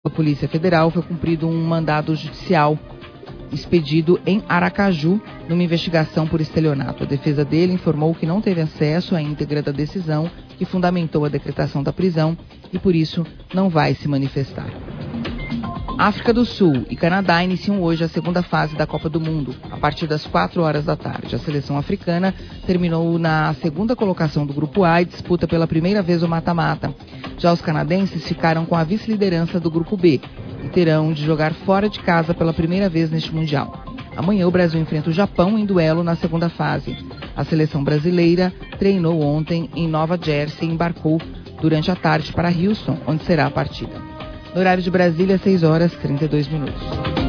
A Polícia Federal foi cumprido um mandado judicial expedido em Aracaju numa investigação por estelionato. A defesa dele informou que não teve acesso à íntegra da decisão que fundamentou a decretação da prisão e, por isso, não vai se manifestar. África do Sul e Canadá iniciam hoje a segunda fase da Copa do Mundo, a partir das 4 da tarde. A seleção africana terminou na segunda colocação do Grupo A e disputa pela primeira vez o mata-mata. Já os canadenses ficaram com a vice-liderança do Grupo B e terão de jogar fora de casa pela primeira vez neste Mundial. Amanhã o Brasil enfrenta o Japão em duelo na segunda fase. A seleção brasileira treinou ontem em Nova Jersey e embarcou durante a tarde para Houston, onde será a partida. No horário de Brasília, 6h32.